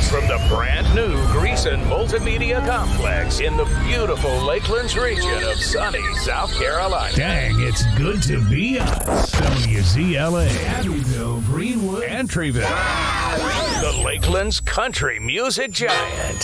from the brand new Greason Multimedia Complex in the beautiful Lakelands region of sunny South Carolina. Dang, it's good to be us. WZLA, Abbeville, Greenwood, Entryville. The Lakelands Country Music Giant.